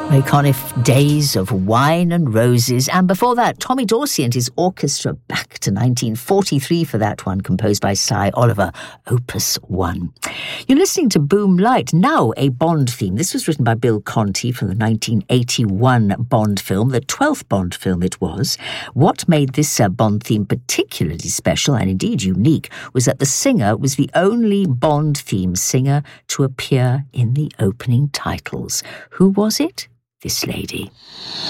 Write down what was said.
Ray Conniff, Days of Wine and Roses. And before that, Tommy Dorsey and his orchestra, back to 1943 for that one, composed by Cy Oliver, Opus 1. You're listening to Boom Light, now a Bond theme. This was written by Bill Conti for the 1981 Bond film, the 12th Bond film it was. What made this Bond theme particularly special, and indeed unique, was that the singer was the only Bond theme singer to appear in the opening titles. Who was it? This lady.